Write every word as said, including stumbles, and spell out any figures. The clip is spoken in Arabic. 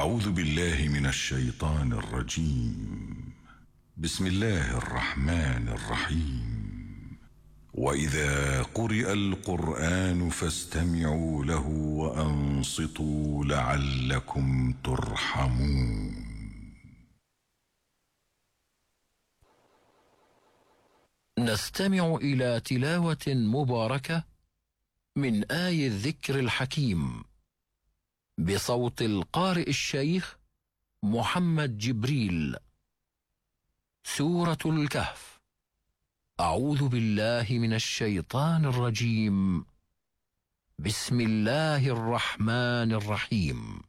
أعوذ بالله من الشيطان الرجيم. بسم الله الرحمن الرحيم. وإذا قرئ القرآن فاستمعوا له وأنصتوا لعلكم ترحمون. نستمع إلى تلاوة مباركة من آي الذكر الحكيم بصوت القارئ الشيخ محمد جبريل. سورة الكهف. أعوذ بالله من الشيطان الرجيم. بسم الله الرحمن الرحيم.